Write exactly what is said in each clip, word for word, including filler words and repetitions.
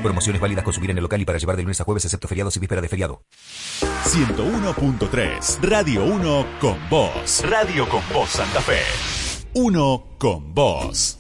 Promociones válidas consumir en el local y para llevar de lunes a jueves excepto feriados y víspera de feriado. ciento uno punto tres Radio uno con vos. Radio con vos Santa Fe. Uno con vos.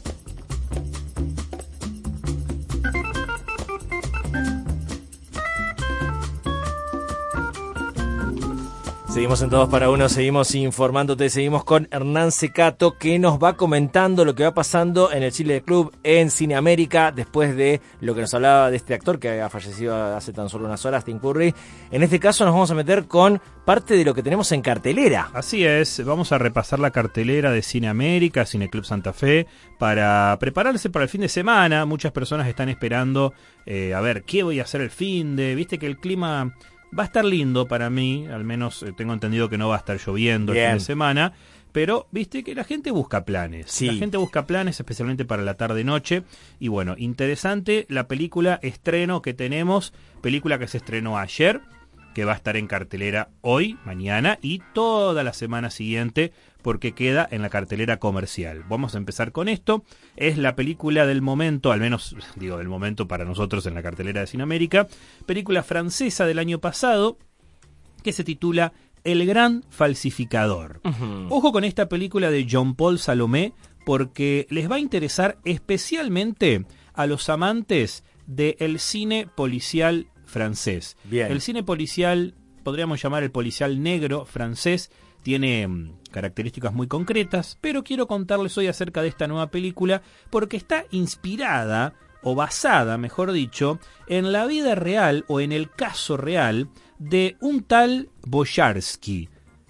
Seguimos en Todos para Uno, seguimos informándote, seguimos con Hernán Secato, que nos va comentando lo que va pasando en el Chile Club en Cine América, después de lo que nos hablaba de este actor que ha fallecido hace tan solo unas horas, Tim Curry. En este caso nos vamos a meter con parte de lo que tenemos en cartelera. Así es, vamos a repasar la cartelera de Cine América, Cine Club Santa Fe, para prepararse para el fin de semana. Muchas personas están esperando, eh, a ver, ¿qué voy a hacer el fin de? Viste que el clima va a estar lindo para mí, al menos eh, tengo entendido que no va a estar lloviendo Bien. el fin de semana, pero viste que la gente busca planes, Sí. la gente busca planes especialmente para la tarde-noche, y bueno, interesante la película estreno que tenemos, película que se estrenó ayer, que va a estar en cartelera hoy, mañana y toda la semana siguiente, porque queda en la cartelera comercial. Vamos a empezar con esto. Es la película del momento, al menos digo del momento para nosotros en la cartelera de Cine América, película francesa del año pasado, que se titula El Gran Falsificador. Uh-huh. Ojo con esta película de Jean-Paul Salomé, porque les va a interesar especialmente a los amantes del cine policial francés. Bien. El cine policial, podríamos llamar el policial negro francés, tiene mm, características muy concretas, pero quiero contarles hoy acerca de esta nueva película porque está inspirada, o basada, mejor dicho, en la vida real o en el caso real de un tal Boyarsky,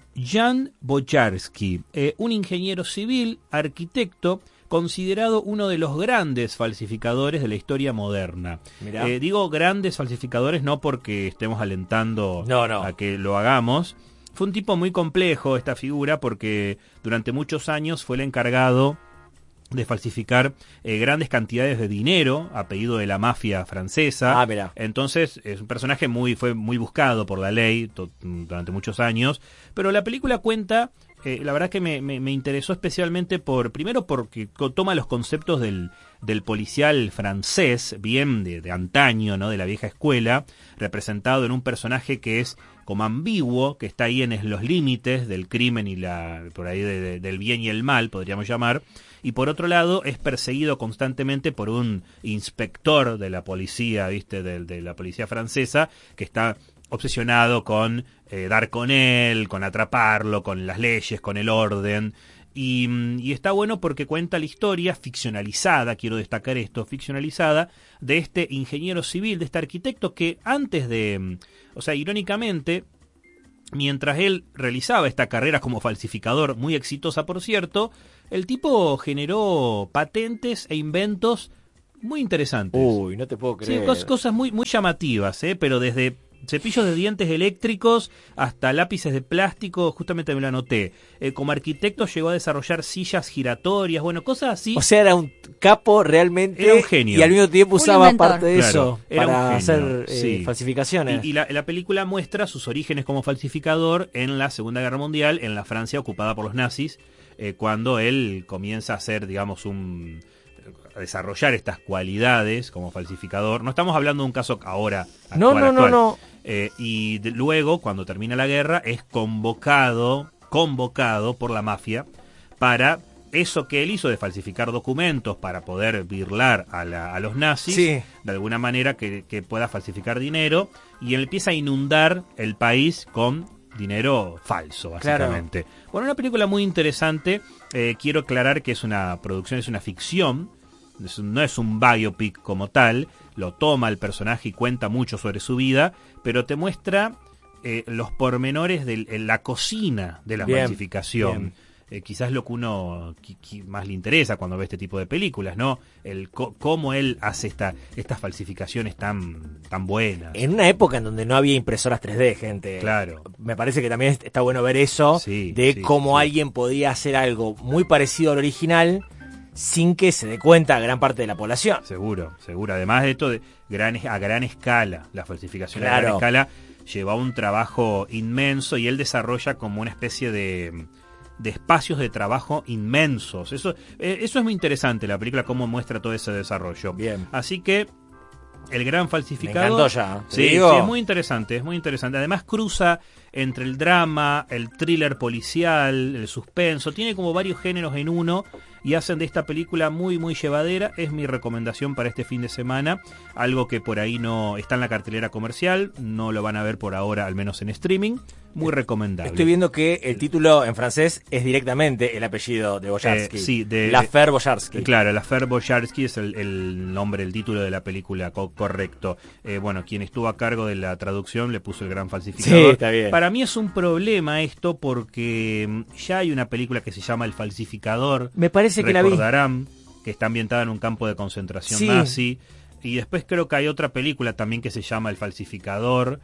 Jan Boyarsky, eh, un ingeniero civil, arquitecto, considerado uno de los grandes falsificadores de la historia moderna. Eh, digo grandes falsificadores no porque estemos alentando no, no. a que lo hagamos. Fue un tipo muy complejo esta figura porque durante muchos años fue el encargado de falsificar eh, grandes cantidades de dinero a pedido de la mafia francesa. Ah, mira. Entonces es un personaje muy fue muy buscado por la ley to- durante muchos años, pero la película cuenta, eh, la verdad que me, me, me interesó especialmente por, primero porque co- toma los conceptos del, del policial francés, bien de, de antaño, ¿no? De la vieja escuela, representado en un personaje que es como ambiguo, que está ahí en los límites del crimen y la por ahí de, de, del bien y el mal, podríamos llamar, y por otro lado es perseguido constantemente por un inspector de la policía, ¿viste? De, de la policía francesa, que está obsesionado con eh, dar con él, con atraparlo, con las leyes, con el orden. Y, y está bueno porque cuenta la historia ficcionalizada, quiero destacar esto, ficcionalizada, de este ingeniero civil, de este arquitecto que antes de, o sea, irónicamente, mientras él realizaba esta carrera como falsificador, muy exitosa por cierto, el tipo generó patentes e inventos muy interesantes. Uy, no te puedo creer. Sí, cos- cosas muy, muy llamativas, ¿eh? Pero desde cepillos de dientes eléctricos hasta lápices de plástico, justamente me lo anoté. Eh, como arquitecto llegó a desarrollar sillas giratorias, bueno, cosas así. O sea, era un capo realmente. Era un genio. Y al mismo tiempo Un usaba inventor. parte de Claro, eso era un para genio, hacer eh, sí. falsificaciones. Y, y la, la película muestra sus orígenes como falsificador en la Segunda Guerra Mundial, en la Francia ocupada por los nazis, eh, cuando él comienza a hacer, digamos, un a desarrollar estas cualidades como falsificador. No estamos hablando de un caso ahora actual, No, no, no, actual. no. Eh, y de- luego, cuando termina la guerra, es convocado, convocado por la mafia para eso que él hizo de falsificar documentos para poder birlar a, la- a los nazis, Sí. de alguna manera que, que pueda falsificar dinero, y él empieza a inundar el país con dinero falso, básicamente. Bueno, una película muy interesante. Eh, quiero aclarar que es una producción, es una ficción, es un- no es un biopic como tal, lo toma el personaje y cuenta mucho sobre su vida, pero te muestra eh, los pormenores de la cocina de la Bien, falsificación. bien. Eh, quizás lo que uno qui- qui- más le interesa cuando ve este tipo de películas, ¿no? El co- cómo él hace esta, estas falsificaciones tan, tan buenas. En una época en donde no había impresoras tres D, gente. Claro. Me parece que también está bueno ver eso, Sí, de sí, cómo sí. alguien podía hacer algo muy parecido al original sin que se dé cuenta gran parte de la población. Seguro, seguro. Además de esto, de gran, a gran escala, la falsificación a Claro. gran escala lleva un trabajo inmenso y él desarrolla como una especie de, de espacios de trabajo inmensos. Eso, eh, eso es muy interesante, la película, cómo muestra todo ese desarrollo. Bien. Así que El Gran Me Falsificador. encantó ya. ¿te Sí, digo? sí, es muy interesante, es muy interesante. Además cruza entre el drama, el thriller policial, el suspenso, tiene como varios géneros en uno y hacen de esta película muy muy llevadera. Es mi recomendación para este fin de semana, algo que por ahí no está en la cartelera comercial, no lo van a ver por ahora, al menos en streaming. Muy recomendable. Estoy viendo que el título en francés es directamente el apellido de Boyarsky. Eh, sí, de L'Affaire Boyarsky. Claro, L'Affaire Boyarsky es el, el nombre, el título de la película, co- correcto. Eh, bueno, quien estuvo a cargo de la traducción le puso El Gran Falsificador. Sí, está bien. Para mí es un problema esto porque mm, ya hay una película que se llama El Falsificador. Me parece que la vi. Recordarán que está ambientada en un campo de concentración Sí. nazi. Y después creo que hay otra película también que se llama El Falsificador,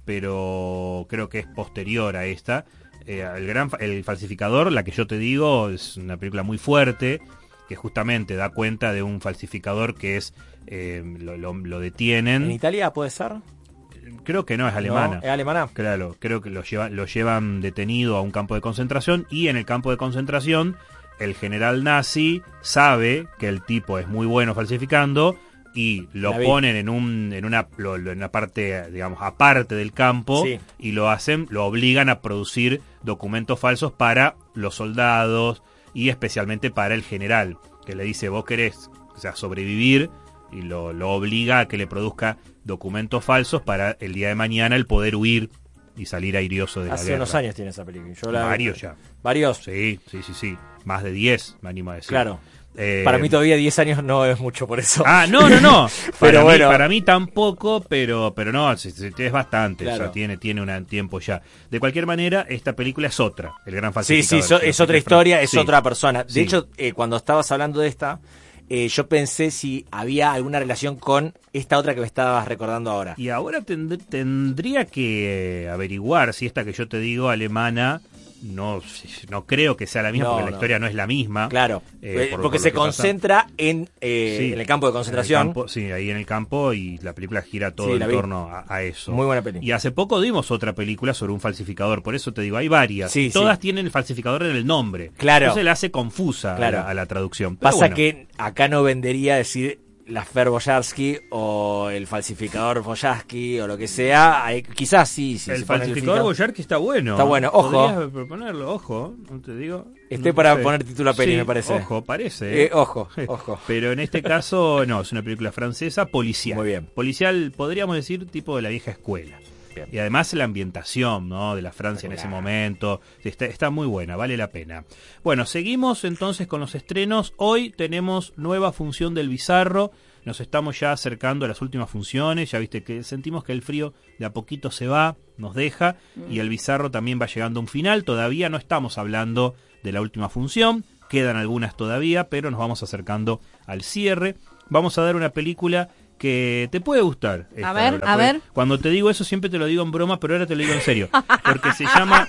pero creo que es posterior a esta. Eh, el gran fa- el Falsificador, la que yo te digo, es una película muy fuerte que justamente da cuenta de un falsificador que es eh, lo, lo- lo detienen. ¿En Italia puede ser? Creo que no, es alemana. No, ¿es alemana? Claro, creo que lo, lleva, lo llevan detenido a un campo de concentración y en el campo de concentración el general nazi sabe que el tipo es muy bueno falsificando y lo La vi. ponen en un en una, lo- lo- en una parte, digamos, aparte del campo Sí. y lo hacen, lo obligan a producir documentos falsos para los soldados y especialmente para el general, que le dice, vos querés, o sea, sobrevivir, y lo, lo obliga a que le produzca documentos falsos para el día de mañana el poder huir y salir airioso de la Hace guerra. unos años tiene esa película. Yo la- Varios ya. ¿Varios? Sí, sí, sí, sí. Más de diez, me animo a decir. Claro. Eh, Para mí todavía diez años no es mucho por eso. Ah, no, no, no. Para, Pero mí, bueno. para mí tampoco, pero pero no, es, es bastante. Claro. O sea, tiene, tiene un tiempo ya. De cualquier manera, esta película es otra. El Gran Sí, sí, Falsificador. so- es otra historia, es Sí. otra persona. De Sí. hecho, eh, cuando estabas hablando de esta, eh, yo pensé si había alguna relación con esta otra que me estabas recordando ahora. Y ahora tend- tendría que eh, averiguar si esta que yo te digo, alemana, no, no creo que sea la misma, No, porque la no. historia no es la misma. Claro, Eh, eh, por- porque por lo se que pasa. concentra en, eh, Sí, en el campo de en el concentración. campo, sí, ahí en el campo, y la película gira todo Sí, en la vi. torno a, a eso. Muy buena peli. Y hace poco dimos otra película sobre un falsificador, por eso te digo, hay varias. Sí, y todas sí. tienen el falsificador en el nombre. Claro. Entonces la hace confusa Claro. a, la, a la traducción. Pero Pasa bueno, que acá no vendería decir L'Affaire Boyarsky o el falsificador Boyarsky o lo que sea. Ahí- quizás sí, sí. el se pone falsificador filtro. Boyarsky está bueno. Está bueno, ojo. Podrías proponerlo, ojo, no te digo. Estoy no para sé. poner título a peli, Sí, me parece. Ojo, parece. Eh, ojo, ojo. Pero en este caso, no, es una película francesa policial. Muy bien. Policial, podríamos decir, tipo de la vieja escuela. Bien. Y además la ambientación, ¿no?, de la Francia en ese momento. Está, está muy buena, vale la pena. Bueno, seguimos entonces con los estrenos. Hoy tenemos nueva función del Bizarro. Nos estamos ya acercando a las últimas funciones. Ya viste que sentimos que el frío de a poquito se va, nos deja. Y el Bizarro también va llegando a un final. Todavía no estamos hablando de la última función. Quedan algunas todavía, pero nos vamos acercando al cierre. Vamos a dar una película que te puede gustar. esta, ver, Dora, a porque ver. Cuando te digo eso siempre te lo digo en broma, pero ahora te lo digo en serio. Porque se llama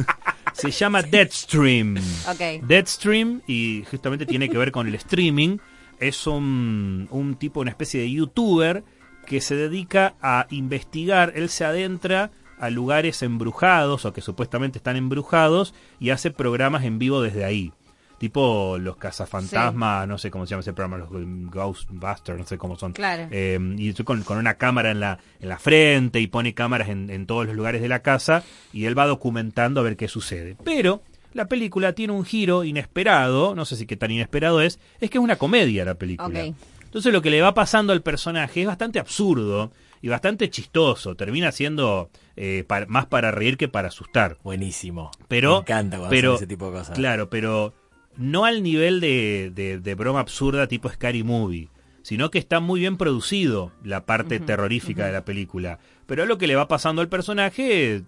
se llama Deadstream. Ok. Deadstream, y justamente tiene que ver con el streaming. Es un, un tipo, una especie de youtuber que se dedica a investigar. Él se adentra a lugares embrujados o que supuestamente están embrujados y hace programas en vivo desde ahí. Tipo los cazafantasmas, no sé cómo se llama ese programa, los Ghostbusters, no sé cómo son. Claro. Eh, y estoy con, con una cámara en la, en la frente y pone cámaras en, en todos los lugares de la casa y él va documentando a ver qué sucede. Pero la película tiene un giro inesperado, no sé si qué tan inesperado es, es que es una comedia la película. Ok. Entonces lo que le va pasando al personaje es bastante absurdo y bastante chistoso, termina siendo eh, para, más para reír que para asustar. Buenísimo. Pero, Me encanta cuando pero hacen ese tipo de cosas. Claro, pero no al nivel de, de, de broma absurda tipo Scary Movie, sino que está muy bien producido la parte Ujú, terrorífica ujú. de la película. Pero lo que le va pasando al personaje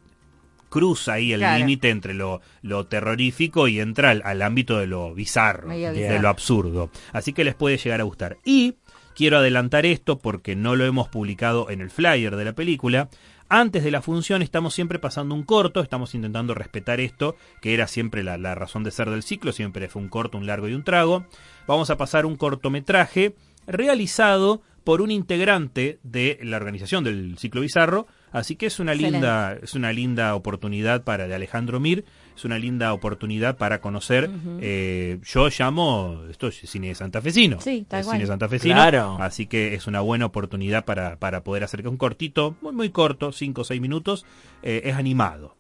cruza ahí el Claro. límite entre lo, lo terrorífico y entra al, al ámbito de lo bizarro, Medio de bizarro. lo absurdo. Así que les puede llegar a gustar. Y quiero adelantar esto porque no lo hemos publicado en el flyer de la película. Antes de la función estamos siempre pasando un corto, estamos intentando respetar esto, que era siempre la, la razón de ser del ciclo, siempre fue un corto, un largo y un trago. Vamos a pasar un cortometraje realizado por un integrante de la organización del Ciclo Bizarro, así que es una Excelente. linda, es una linda oportunidad para de Alejandro Mir, es una linda oportunidad para conocer. Uh-huh. eh, yo llamo, esto es cine santafesino. Sí, tal es cual. Cine santafesino. Claro. Así que es una buena oportunidad para, para poder hacer un cortito, muy, muy corto, cinco o seis minutos, eh, es animado.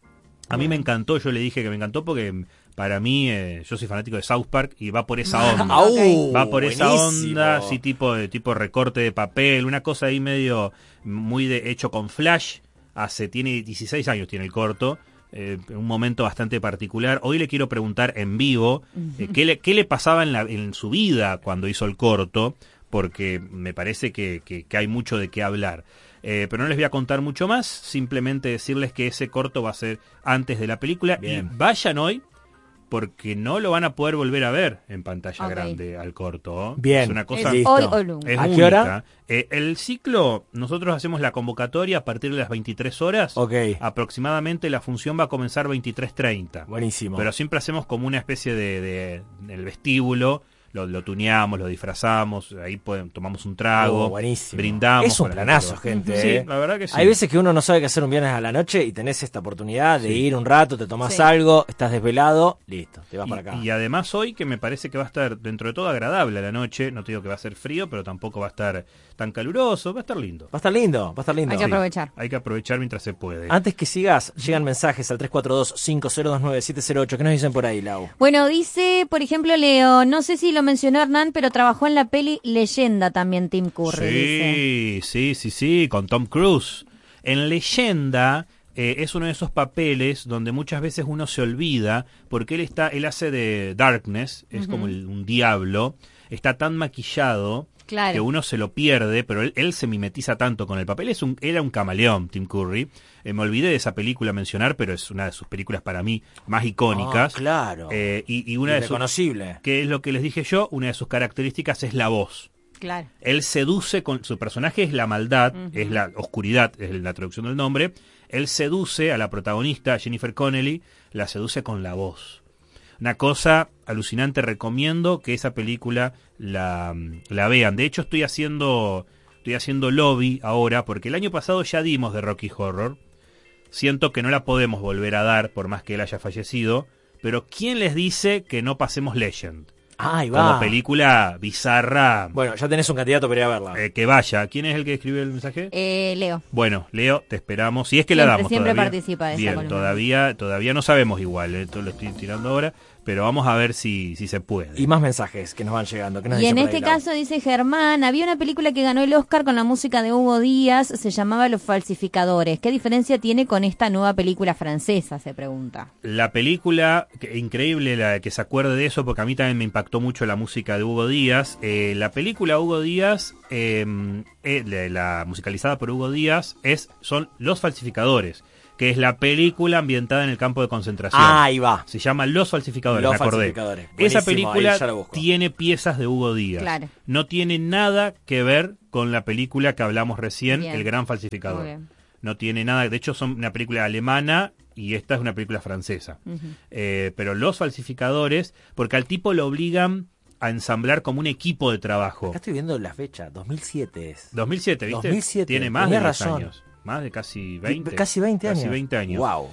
A mí me encantó, yo le dije que me encantó porque para mí, eh, yo soy fanático de South Park y va por esa onda. Okay. Va por Buenísimo. esa onda, así tipo de tipo recorte de papel, una cosa ahí medio muy de hecho con flash. Hace tiene dieciséis años tiene el corto. Eh, un momento bastante particular. Hoy le quiero preguntar en vivo eh, qué, le, qué le pasaba en, la, en su vida cuando hizo el corto, porque me parece que, que, que hay mucho de qué hablar. Eh, pero no les voy a contar mucho más, simplemente decirles que ese corto va a ser antes de la película. Bien. Y vayan hoy, porque no lo van a poder volver a ver en pantalla okay. grande al corto. Bien, es una cosa es hoy o nunca. Es ¿A única. qué hora? Eh, el ciclo, nosotros hacemos la convocatoria a partir de las veintitrés horas. Okay. Aproximadamente la función va a comenzar veintitrés treinta. Buenísimo. Pero siempre hacemos como una especie de, de, de el vestíbulo. Lo, lo tuneamos, lo disfrazamos, ahí podemos, tomamos un trago, oh, buenísimo. Brindamos. Es un planazo, gente. Sí, ¿eh? la verdad que sí. Hay veces que uno no sabe qué hacer un viernes a la noche y tenés esta oportunidad de sí. ir un rato, te tomás sí. algo, estás desvelado, listo, te vas y, para acá. Y además hoy, que me parece que va a estar dentro de todo agradable a la noche, no te digo que va a ser frío, pero tampoco va a estar tan caluroso, va a estar lindo. Va a estar lindo, va a estar lindo. Hay que aprovechar. Sí, hay que aprovechar mientras se puede. Antes que sigas, llegan mensajes al tres cuatro dos, cinco cero dos nueve, siete cero ocho. ¿Qué nos dicen por ahí, Lau? Bueno, dice, por ejemplo, Leo, no sé si lo mencionó Hernán, pero trabajó en la peli Leyenda también Tim Curry. Sí, dice. sí, sí, sí, con Tom Cruise. En Leyenda eh, es uno de esos papeles donde muchas veces uno se olvida, porque él está, él hace de Darkness, es uh-huh. como el, un diablo, está tan maquillado claro. que uno se lo pierde, pero él, él se mimetiza tanto con el papel. Es un, era un camaleón, Tim Curry. Eh, me olvidé de esa película mencionar, pero es una de sus películas para mí más icónicas. Oh, claro. Eh, y, y una de sus, reconocible. Que es lo que les dije yo, una de sus características es la voz. Claro. Él seduce con su personaje, es la maldad, uh-huh. es la oscuridad, es la traducción del nombre. Él seduce a la protagonista, Jennifer Connelly, la seduce con la voz. Una cosa alucinante, recomiendo que esa película la, la vean. De hecho, estoy haciendo, estoy haciendo lobby ahora, porque el año pasado ya dimos de Rocky Horror. Siento que no la podemos volver a dar, por más que él haya fallecido. Pero ¿quién les dice que no pasemos Legend? Ahí va. Como película bizarra. Bueno, ya tenés un candidato para ir a verla. Eh, que vaya. ¿Quién es el que escribió el mensaje? Eh, Leo. Bueno, Leo, te esperamos. Si es que siempre, la damos siempre todavía. participa de esa Bien, columna. todavía, todavía no sabemos igual. Eh, lo estoy tirando ahora. Pero vamos a ver si, si se puede. Y más mensajes que nos van llegando. ¿Qué nos y en este ahí, caso dice Germán, había una película que ganó el Oscar con la música de Hugo Díaz, se llamaba Los Falsificadores. ¿Qué diferencia tiene con esta nueva película francesa? Se pregunta. La película, que, increíble la que se acuerde de eso, porque a mí también me impactó mucho la música de Hugo Díaz. Eh, la película Hugo Díaz, eh, eh, la, la musicalizada por Hugo Díaz, es son Los Falsificadores, que es la película ambientada en el campo de concentración. Ah, ahí va. Se llama Los Falsificadores, Los me acordé. Falsificadores. Esa Buenísimo, película tiene piezas de Hugo Díaz. Claro. No tiene nada que ver con la película que hablamos recién, Bien. El Gran Falsificador. No tiene nada, de hecho son una película alemana y esta es una película francesa. Uh-huh. Eh, pero Los Falsificadores, porque al tipo lo obligan a ensamblar como un equipo de trabajo. Acá estoy viendo la fecha, dos mil siete es. dos mil siete, ¿viste? dos mil siete. Tiene más Tenía de diez razón. años. Más de casi veinte. Casi veinte años. Casi veinte años. Wow.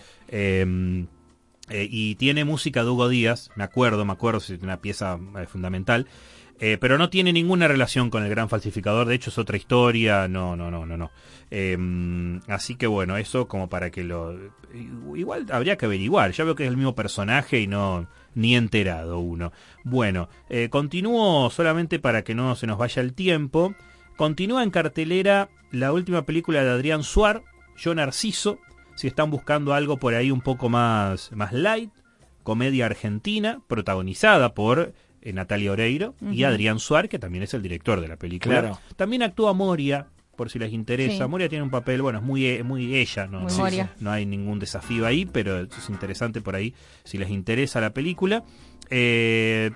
Eh, eh, y tiene música de Hugo Díaz, me acuerdo, me acuerdo, es una pieza eh, fundamental. Eh, pero no tiene ninguna relación con El Gran Falsificador, de hecho es otra historia, no, no, no, no, no. Eh, así que bueno, eso como para que lo... Igual habría que averiguar, ya veo que es el mismo personaje y no ni enterado uno. Bueno, eh, continúo solamente para que no se nos vaya el tiempo. Continúa en cartelera la última película de Adrián Suar, Yo Narciso, si están buscando algo por ahí un poco más, más light, comedia argentina, protagonizada por eh, Natalia Oreiro uh-huh. y Adrián Suar, que también es el director de la película. Claro. También actúa Moria, por si les interesa. Sí. Moria tiene un papel, bueno, es muy, muy ella, no, muy no, Moria. no hay ningún desafío ahí, pero es interesante por ahí si les interesa la película. Eh...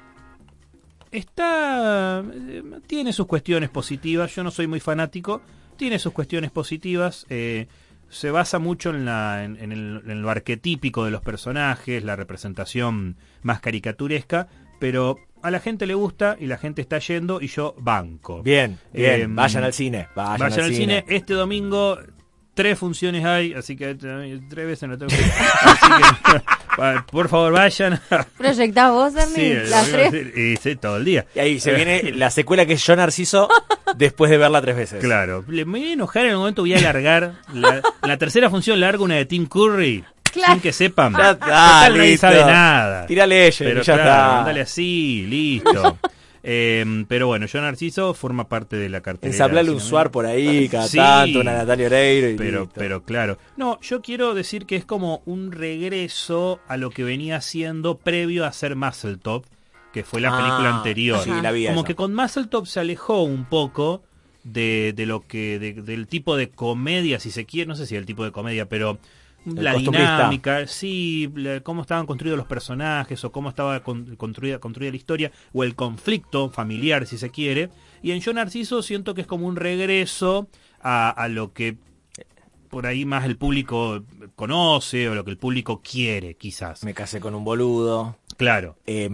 Está eh, tiene sus cuestiones positivas, yo no soy muy fanático, tiene sus cuestiones positivas, eh, se basa mucho en, la, en, en, el, en lo arquetípico de los personajes, la representación más caricaturesca, pero a la gente le gusta y la gente está yendo y yo banco. Bien, bien, eh, vayan al cine. Vayan, vayan al al cine. cine. Este domingo tres funciones hay, así que eh, tres veces no tengo que... Así que, por favor, vayan. ¿Proyectás vos, Ernie? Sí, Las lo tres. mismo, y sí, todo el día. Y ahí se viene la secuela que es Yo Narciso después de verla tres veces. Claro, le, me voy a enojar en el momento, voy a largar. La, la tercera función largo una de Tim Curry. Claro. Sin que sepan. Ya está, Total, nadie listo. sabe nada. Tírale ella, Pero ya claro, está. ándale así, listo. eh, pero bueno, Yo Narciso forma parte de la cartelera. Ensablale de un Cine Suar por ahí, cada Sí. tanto, una Natalia Oreiro y Pero, listo. pero claro. No, yo quiero decir que es como un regreso a lo que venía haciendo previo a hacer Muscle Top, que fue la Ah, película anterior. sí, la vi Como esa. que con Muscle Top se alejó un poco de, de lo que de- del tipo de comedia, si se quiere, no sé si el tipo de comedia, pero El la costumbrista. dinámica, sí, la- cómo estaban construidos los personajes o cómo estaba con- construida, construida la historia o el conflicto familiar, si se quiere. Y en Yo Narciso siento que es como un regreso a, a lo que por ahí más el público conoce o lo que el público quiere, quizás. Me casé con un boludo. Claro. Eh,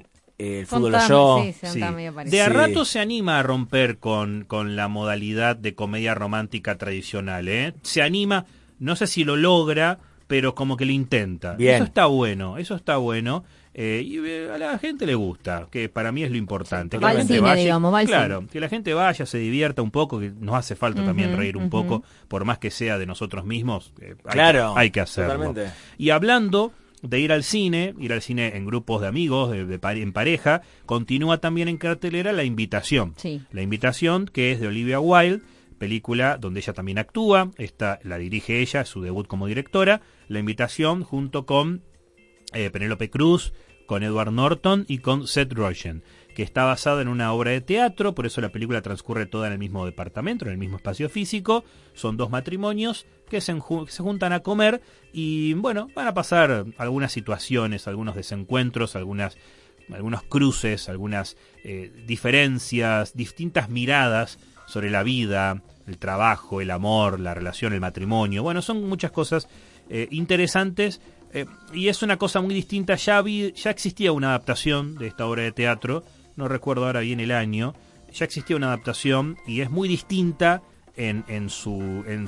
el fútbol Contame, yo. sí, sí, Sí. contame, medio De parecido. a Sí. rato se anima a romper con, con la modalidad de comedia romántica tradicional, ¿eh? Se anima, no sé si lo logra, pero como que lo intenta. Bien. Eso está bueno, eso está bueno. eh, y eh, a la gente le gusta, que para mí es lo importante. Sí, que la va al gente cine, vaya- digamos, va al claro, cine. que la gente vaya, se divierta un poco, que nos hace falta también Ujú, reír un ujú. poco, por más que sea de nosotros mismos. eh, hay, Claro, hay que hacerlo. totalmente. Y hablando de ir al cine, ir al cine en grupos de amigos, de, de pare- en pareja, continúa también en cartelera La Invitación. Sí. La Invitación, que es de Olivia Wilde, película donde ella también actúa, esta la dirige ella, es su debut como directora. La Invitación junto con eh, Penélope Cruz, con Edward Norton y con Seth Rogen, que está basada en una obra de teatro, por eso la película transcurre toda en el mismo departamento, en el mismo espacio físico. Son dos matrimonios que se, enju- se juntan a comer y, bueno, van a pasar algunas situaciones, algunos desencuentros, algunas, algunos cruces, algunas eh, diferencias, distintas miradas sobre la vida, el trabajo, el amor, la relación, el matrimonio. Bueno, son muchas cosas eh, interesantes. Eh, y es una cosa muy distinta. Ya vi, ya existía una adaptación de esta obra de teatro, no recuerdo ahora bien el año. Ya existía una adaptación y es muy distinta en, en su en